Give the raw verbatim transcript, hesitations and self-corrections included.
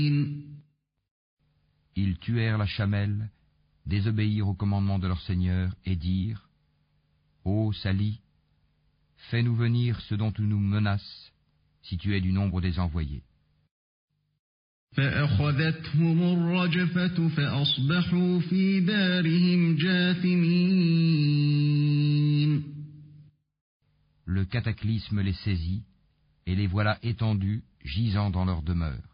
Ils tuèrent la chamelle, désobéirent au commandement de leur Seigneur et dirent: Ô Salih, fais-nous venir ceux dont tu nous menaces, si tu es du nombre des envoyés. فأخذتهم الرجفة فأصبحوا في دارهم جاثمين. Le cataclysme les saisit, et les voilà étendus, gisant dans leur demeure.